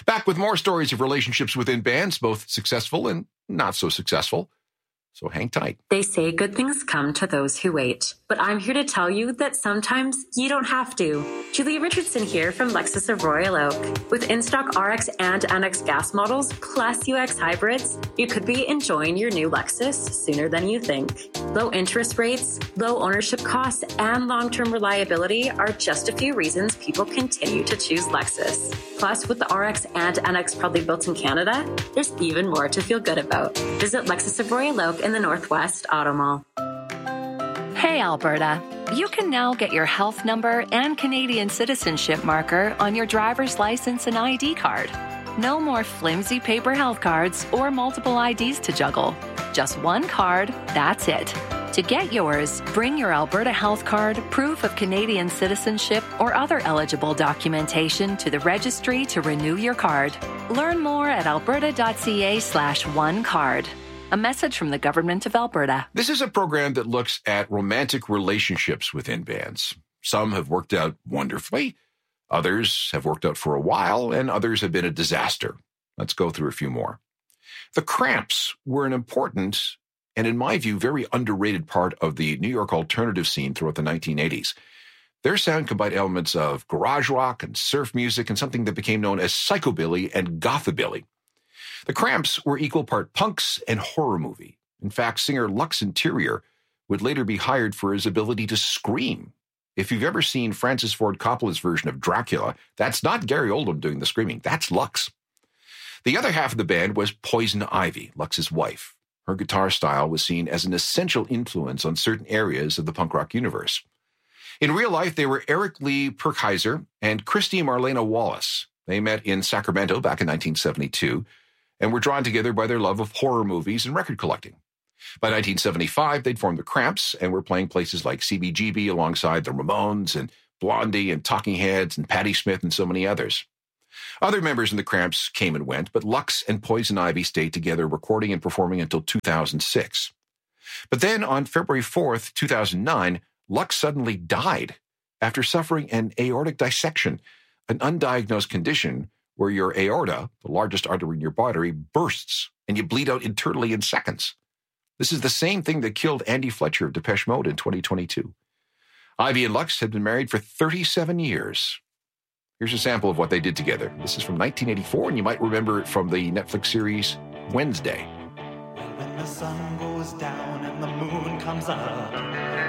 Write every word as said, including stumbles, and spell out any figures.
Back with more stories of relationships within bands, both successful and not so successful. So hang tight. They say good things come to those who wait, but I'm here to tell you that sometimes you don't have to. Julia Richardson here from Lexus of Royal Oak. With in-stock R X and N X gas models plus U X hybrids, you could be enjoying your new Lexus sooner than you think. Low interest rates, low ownership costs, and long-term reliability are just a few reasons people continue to choose Lexus. Plus, with the R X and N X proudly built in Canada, there's even more to feel good about. Visit Lexus of Royal Oak in the Northwest Auto Mall. Hey, Alberta. You can now get your health number and Canadian citizenship marker on your driver's license and I D card. No more flimsy paper health cards or multiple I Ds to juggle. Just one card, that's it. To get yours, bring your Alberta Health Card, proof of Canadian citizenship, or other eligible documentation to the registry to renew your card. Learn more at alberta.ca slash one card. A message from the Government of Alberta. This is a program that looks at romantic relationships within bands. Some have worked out wonderfully, others have worked out for a while, and others have been a disaster. Let's go through a few more. The Cramps were an important and, in my view, very underrated part of the New York alternative scene throughout the nineteen eighties. Their sound combined elements of garage rock and surf music and something that became known as psychobilly and gothabilly. The Cramps were equal part punks and horror movie. In fact, singer Lux Interior would later be hired for his ability to scream. If you've ever seen Francis Ford Coppola's version of Dracula, that's not Gary Oldman doing the screaming, that's Lux. The other half of the band was Poison Ivy, Lux's wife. Her guitar style was seen as an essential influence on certain areas of the punk rock universe. In real life, they were Eric Lee Perkheiser and Christy Marlena Wallace. They met in Sacramento back in nineteen seventy-two and were drawn together by their love of horror movies and record collecting. By nineteen seventy-five, they'd formed the Cramps and were playing places like C B G B alongside the Ramones and Blondie and Talking Heads and Patti Smith and so many others. Other members in the Cramps came and went, but Lux and Poison Ivy stayed together, recording and performing until two thousand six. But then on February fourth, two thousand nine, Lux suddenly died after suffering an aortic dissection, an undiagnosed condition where your aorta, the largest artery in your body, bursts and you bleed out internally in seconds. This is the same thing that killed Andy Fletcher of Depeche Mode in twenty twenty-two. Ivy and Lux had been married for thirty-seven years. Here's a sample of what they did together. This is from nineteen eighty-four, and you might remember it from the Netflix series Wednesday. When the sun goes down and the moon comes up,